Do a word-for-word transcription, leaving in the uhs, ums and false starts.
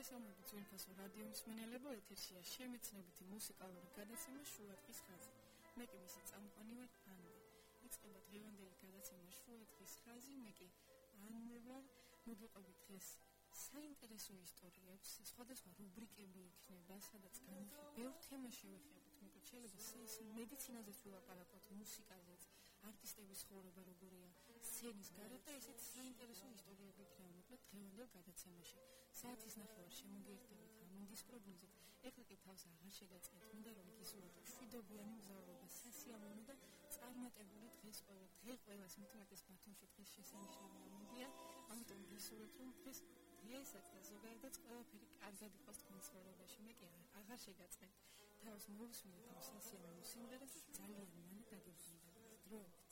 მოგესალმებით ძვირფასო რადიო მსმენელებო, ეთერშია შემეცნებითი მუსიკალური გადაცემა შუადღის ხაზი. მე კი მისი წამყვანი ვარ ანна. იწყება დღევანდელი გადაცემა შუადღის ხაზი, მე კი ანნა ვარ. მოგიყვებით დღეს საინტერესო ისტორიებს, სხვადასხვა რუბრიკები იქნება, სადაც განვიხილავთ, ბევრ თემას შევეხებოთ, მოკლედ შეიძლება მედიცინაზეც ვილაპარაკოთ, მუსიკაზეც, არტისტების ცხოვრება როგორია, სცენის გარეთ და ესეთ საინტერესო ისტორიები იქნება, მოკლედ დღევანდელ გადაცემაში. საათის ნახევარს შემოგიერთდებით ამინდის პროგნოზით. ეხლა კი თავს აღარ შეგაწყეთ, მინდა რომ გისურვოთ მშვიდობიანი მგზავრობა, სასიამოვნო და წარმატებული დღეს ყველა დღე ყველას მithumetes ბათუმში დღეს შესანიშნავი ამბია, ამიტომ გისურვოთ რომ დღეს დღესაც და ზოგადად ყველაფერი კარგად იყოს თქვენს ცხოვრებაში. მე კი აღარ შეგაწყეთ, თავს მოვუსმინოთ ამ სასიამოვნო სიმღერას და ძალიან მანე დაგებრუნდებით. დრო